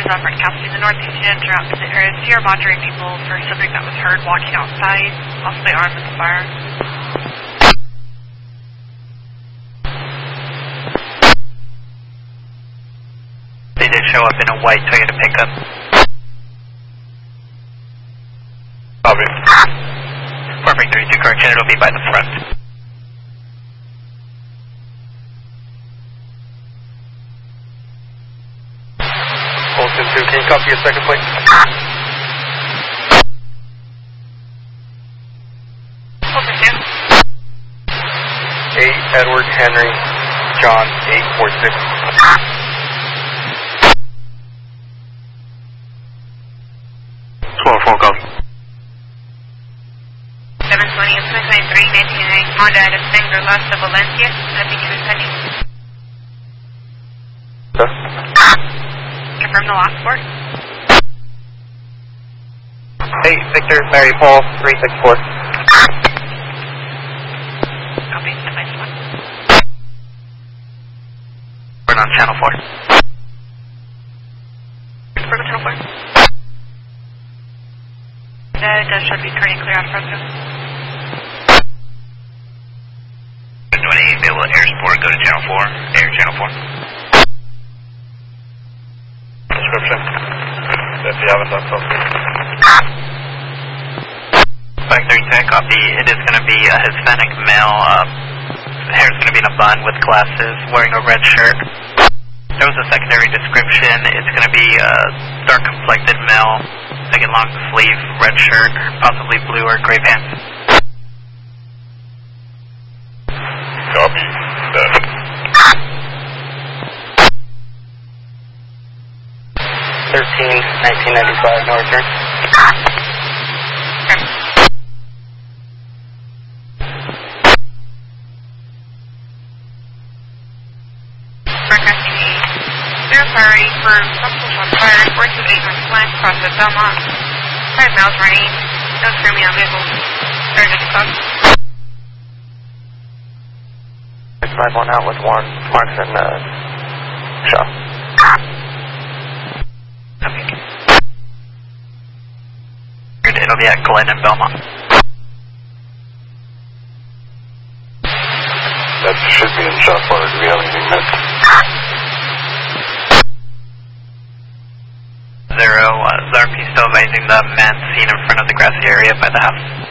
is Alfred Cassidy, the northeast unit route to the area. CR monitoring people for subject that was heard walking outside, possibly armed with a fire. They did show up in a white Toyota pickup. Copy. 4332, correction, it'll be by the front. Olsen 2, can you copy a second, please? 8 Edward Henry John 846. 12-4, copy. 720 and 793, 1998, Honda out of Sangre Las de Valencia, nothing is pending. Confirm the last port. 8 Victor Mary Paul 364. Copy, device 1. We're on channel 4. Confirm channel 4. It does should be turning clear out of Fresno. 28 available air support, go to channel 4, air channel 4. Description. If you haven't done so. 530 copy. It is going to be a Hispanic male. Hair's going to be in a bun with glasses, wearing a red shirt. There was a secondary description. It's going to be a dark complected male, again long sleeve, red shirt, possibly blue or gray pants. Copy. 13-1995, no return. Priority for possible shots fired, forces 8 on flank, cross at Belmont. 5 miles running, no screaming on vehicles. Started to close. 5-1 out with 1, Marks and Shaw. Okay. It'll be at Glen and Belmont. That should be in shot fire. Do we have anything missed? 0, ZRP still advising the man seen in front of the grassy area by the house.